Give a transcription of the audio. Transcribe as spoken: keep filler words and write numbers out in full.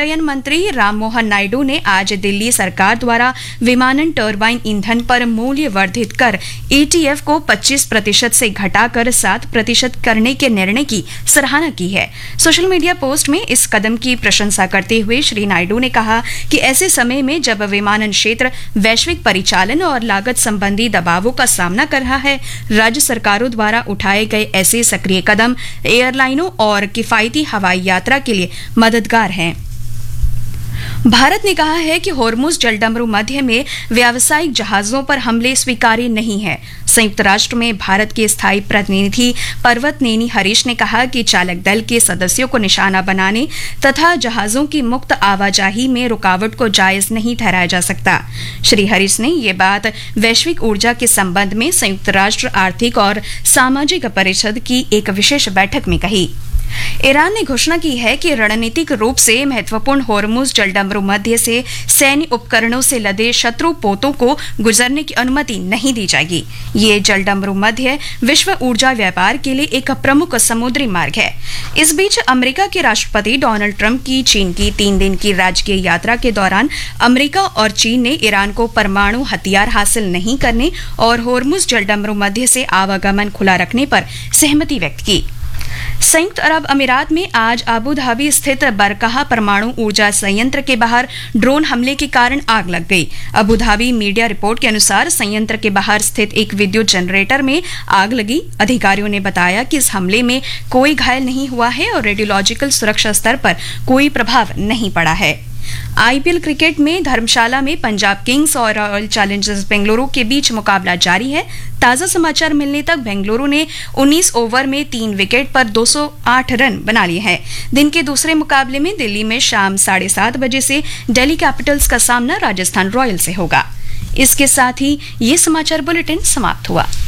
उड्डयन मंत्री राममोहन नायडू ने आज दिल्ली सरकार द्वारा विमानन टरबाइन ईंधन पर मूल्य वर्धित कर ईटीएफ को पच्चीस प्रतिशत से घटाकर सात प्रतिशत करने के निर्णय की सराहना की है। सोशल मीडिया पोस्ट में इस कदम की प्रशंसा करते हुए श्री नायडू ने कहा कि ऐसे समय में जब विमानन क्षेत्र वैश्विक परिचालन और लागत संबंधी दबावों का सामना कर रहा है, राज्य सरकारों द्वारा उठाए गए ऐसे सक्रिय कदम एयरलाइनों और किफायती हवाई यात्रा के लिए मददगार हैं। भारत ने कहा है कि होर्मुज जलडमरू मध्य में व्यावसायिक जहाजों पर हमले स्वीकार्य नहीं है। संयुक्त राष्ट्र में भारत के स्थायी प्रतिनिधि पर्वतनेनी हरीश ने कहा कि चालक दल के सदस्यों को निशाना बनाने तथा जहाजों की मुक्त आवाजाही में रुकावट को जायज नहीं ठहराया जा सकता। श्री हरीश ने ये बात वैश्विक ऊर्जा के संबंध में संयुक्त राष्ट्र आर्थिक और सामाजिक परिषद की एक विशेष बैठक में कही। ईरान ने घोषणा की है कि रणनीतिक रूप से महत्वपूर्ण होर्मुज जलडमरू मध्य से सैन्य उपकरणों से लदे शत्रु पोतों को गुजरने की अनुमति नहीं दी जाएगी। ये जलडमरू मध्य विश्व ऊर्जा व्यापार के लिए एक प्रमुख समुद्री मार्ग है। इस बीच अमेरिका के राष्ट्रपति डोनाल्ड ट्रंप की चीन की तीन दिन की राजकीय यात्रा के दौरान अमेरिका और चीन ने ईरान को परमाणु हथियार हासिल नहीं करने और होर्मुज जलडमरू मध्य से आवागमन खुला रखने पर सहमति व्यक्त की। संयुक्त अरब अमीरात में आज अबू धाबी स्थित बरकाह परमाणु ऊर्जा संयंत्र के बाहर ड्रोन हमले के कारण आग लग गई। अबू धाबी मीडिया रिपोर्ट के अनुसार संयंत्र के बाहर स्थित एक विद्युत जनरेटर में आग लगी। अधिकारियों ने बताया कि इस हमले में कोई घायल नहीं हुआ है और रेडियोलॉजिकल सुरक्षा स्तर पर कोई प्रभाव नहीं पड़ा है। आईपीएल क्रिकेट में धर्मशाला में पंजाब किंग्स और रॉयल चैलेंजर्स बेंगलुरु के बीच मुकाबला जारी है। ताजा समाचार मिलने तक बेंगलुरु ने उन्नीस ओवर में तीन विकेट पर दो सौ आठ रन बना लिए हैं। दिन के दूसरे मुकाबले में दिल्ली में शाम साढ़े सात बजे से दिल्ली कैपिटल्स का सामना राजस्थान रॉयल्स से होगा। इसके साथ ही ये समाचार बुलेटिन समाप्त हुआ।